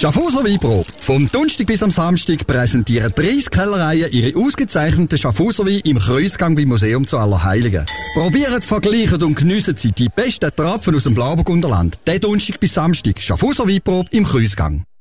Schaffhauser Weinprobe. Vom Donnerstag bis am Samstag präsentieren 30 Kellereien ihre ausgezeichneten Schaffhauser Weine im Kreuzgang beim Museum zu Allerheiligen. Probieren, vergleichen und geniessen Sie die besten Trapfen aus dem Blauburgunderland. Den Donnerstag bis Samstag. Schaffhauser Weinprobe im Kreuzgang.